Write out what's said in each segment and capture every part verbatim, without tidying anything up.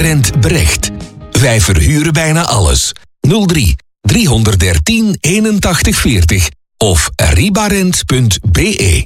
Ribarent Brecht. Wij verhuren bijna alles. nul drie driehonderddertien eenentachtig veertig of ribarent punt b e.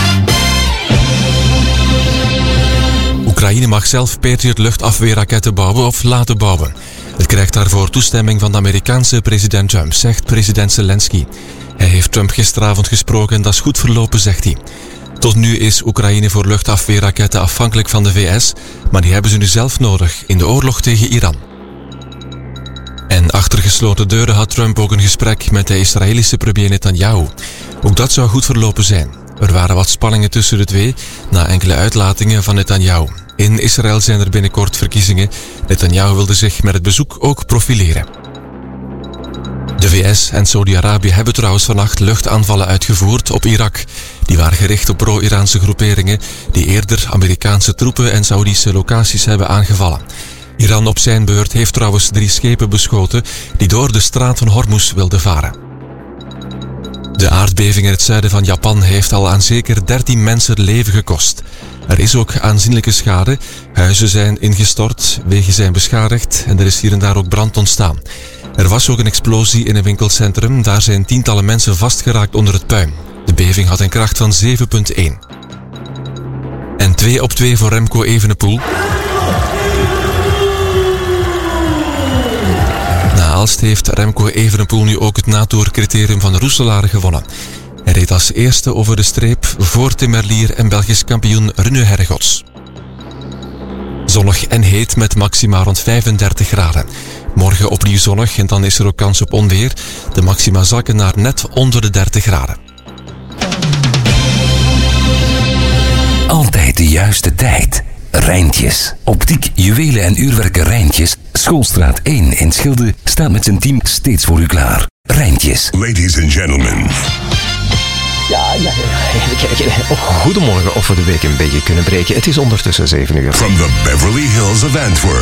Oekraïne mag zelf Patriot luchtafweerraketten bouwen of laten bouwen. Het krijgt daarvoor toestemming van de Amerikaanse president Trump, zegt president Zelensky. Hij heeft Trump gisteravond gesproken en dat is goed verlopen, zegt hij. Tot nu is Oekraïne voor luchtafweerraketten afhankelijk van de V S, maar die hebben ze nu zelf nodig in de oorlog tegen Iran. En achter gesloten deuren had Trump ook een gesprek met de Israëlische premier Netanyahu. Ook dat zou goed verlopen zijn. Er waren wat spanningen tussen de twee na enkele uitlatingen van Netanyahu. In Israël zijn er binnenkort verkiezingen. Netanyahu wilde zich met het bezoek ook profileren. De V S en Saudi-Arabië hebben trouwens vannacht luchtaanvallen uitgevoerd op Irak. Die waren gericht op pro-Iraanse groeperingen die eerder Amerikaanse troepen en Saoedische locaties hebben aangevallen. Iran op zijn beurt heeft trouwens drie schepen beschoten die door de straat van Hormuz wilden varen. De aardbeving in het zuiden van Japan heeft al aan zeker dertien mensen het leven gekost. Er is ook aanzienlijke schade. Huizen zijn ingestort, wegen zijn beschadigd en er is hier en daar ook brand ontstaan. Er was ook een explosie in een winkelcentrum. Daar zijn tientallen mensen vastgeraakt onder het puin. De beving had een kracht van zeven komma één. En twee op twee voor Remco Evenepoel. Na Aalst heeft Remco Evenepoel nu ook het natour-criterium van Roeselare gewonnen. Hij reed als eerste over de streep voor Tim Merlier en Belgisch kampioen Rune Herregots. Zonnig en heet met maxima rond vijfendertig graden. Morgen opnieuw zonnig en dan is er ook kans op onweer. De maxima zakken naar net onder de dertig graden. Altijd de juiste tijd. Rijntjes. Optiek, juwelen en uurwerken Rijntjes. Schoolstraat één in Schilde staat met zijn team steeds voor u klaar. Rijntjes. Ladies and gentlemen. Ja, ja, ja. Oh, goedemorgen, of we de week een beetje kunnen breken. Het is ondertussen zeven uur. From the Beverly Hills of Antwerp.